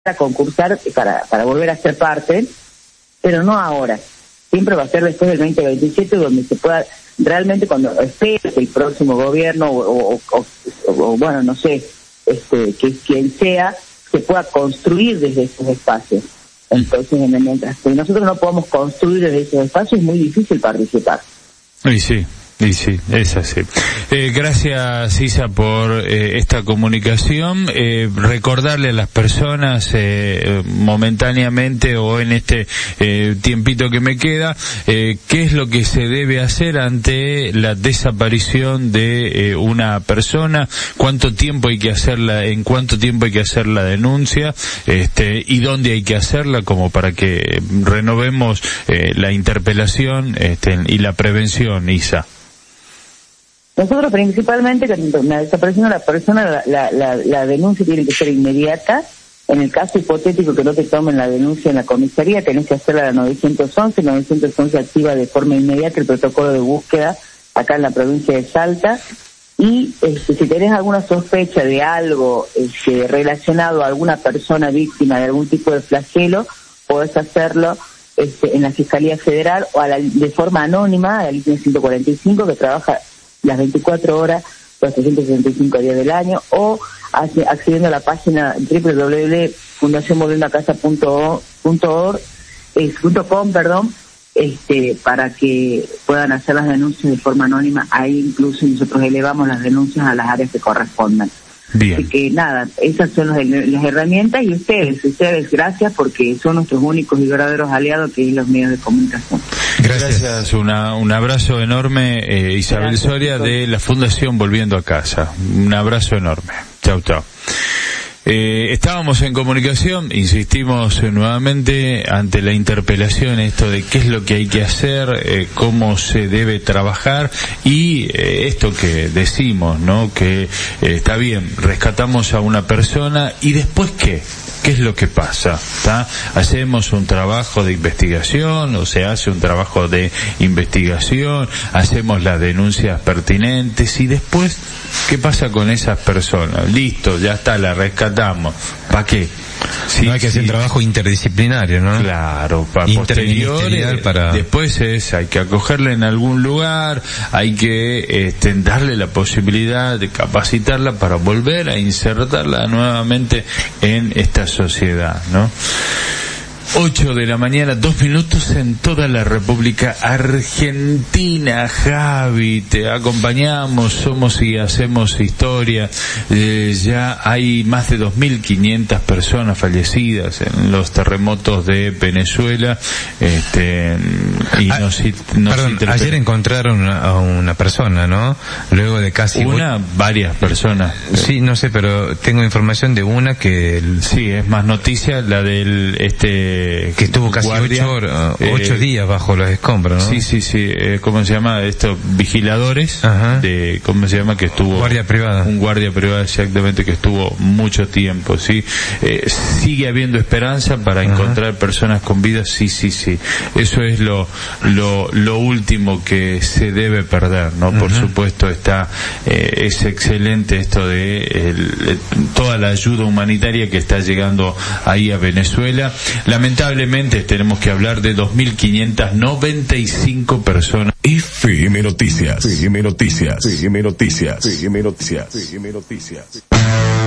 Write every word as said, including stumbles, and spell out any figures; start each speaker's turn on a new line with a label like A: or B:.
A: a concursar para, para volver a ser parte, pero no ahora. Siempre va a ser después del veinte veintisiete, donde se pueda realmente, cuando espere que el próximo gobierno o, o, o, o bueno, no sé, este, que quien sea, se pueda construir desde esos espacios. Entonces, mientras que nosotros no podamos construir desde esos espacios, es muy difícil participar.
B: Y sí. Y sí, es así. Eh, gracias, Isa, por eh, esta comunicación. Eh, recordarle a las personas eh, momentáneamente o en este eh, tiempito que me queda, eh, qué es lo que se debe hacer ante la desaparición de eh, una persona, cuánto tiempo hay que hacerla, en cuánto tiempo hay que hacer la denuncia, este, y dónde hay que hacerla, como para que renovemos eh, la interpelación este, y la prevención, Isa.
A: Nosotros principalmente, cuando la desaparición de la persona, la, la, la, la denuncia tiene que ser inmediata. En el caso hipotético que no te tomen la denuncia en la comisaría, tenés que hacerla a la novecientos once. novecientos once activa de forma inmediata el protocolo de búsqueda acá en la provincia de Salta. Y este, si tenés alguna sospecha de algo este, relacionado a alguna persona víctima de algún tipo de flagelo, podés hacerlo este, en la Fiscalía Federal o a la, de forma anónima, a la línea ciento cuarenta y cinco, que trabaja las veinticuatro horas, los trescientos sesenta y cinco días del año, o accediendo a la página doble u doble u doble u punto fundación volviendo a casa punto org, eh, punto com, perdón, este, para que puedan hacer las denuncias de forma anónima. Ahí incluso nosotros elevamos las denuncias a las áreas que correspondan.
B: Bien.
A: Así que nada, esas son las, las herramientas, y ustedes, ustedes gracias, porque son nuestros únicos y verdaderos aliados, que es los medios de comunicación.
B: Gracias, Gracias. Una, un abrazo enorme, eh, Isabel Gracias, Soria, chicos, de la Fundación Volviendo a Casa. Un abrazo enorme. Chau, chau. Eh, estábamos en comunicación, insistimos eh, nuevamente ante la interpelación, esto de qué es lo que hay que hacer, eh, cómo se debe trabajar, y eh, esto que decimos, ¿no? Que eh, está bien, rescatamos a una persona, y después ¿qué? ¿Qué es lo que pasa? ¿Tá? Hacemos un trabajo de investigación, o se hace un trabajo de investigación, hacemos las denuncias pertinentes, y después, ¿qué pasa con esas personas? Listo, ya está, la rescatamos. ¿Para qué? Sí,
C: no hay que hacer
B: sí.
C: trabajo interdisciplinario, ¿no?
B: Claro, para
C: interministerial, para
B: después es, hay que acogerla en algún lugar, hay que este, darle la posibilidad de capacitarla para volver a insertarla nuevamente en esta sociedad, ¿no? ocho de la mañana, dos minutos en toda la República Argentina. Javi, te acompañamos, somos y hacemos historia. Eh, ya hay más de dos mil quinientas personas fallecidas en los terremotos de Venezuela. Este, y
C: ah,
B: nos, nos
C: perdón, ayer encontraron a una persona, ¿no? Luego de casi...
B: Una, ocho... varias personas.
C: Sí, no sé, pero tengo información de una que... El...
B: Sí, es más noticia, la del... este
C: que estuvo casi guardia, ocho, horas, eh, ocho días bajo los escombros, ¿no?
B: Sí, sí, sí. Eh, ¿Cómo se llama? Estos vigiladores. Ajá. De, ¿cómo se llama? Que estuvo...
C: Guardia privada.
B: Un guardia privado, exactamente, que estuvo mucho tiempo, ¿sí? Eh, sigue habiendo esperanza para Ajá. encontrar personas con vida, sí, sí, sí. Eso es lo, lo, lo último que se debe perder, ¿no? Ajá. Por supuesto está, eh, es excelente esto de el, toda la ayuda humanitaria que está llegando ahí a Venezuela. Lamentablemente Lamentablemente tenemos que hablar de dos mil quinientas noventa y cinco personas.
D: F M Noticias. F M Noticias. F M Noticias. F M Noticias. F M Noticias.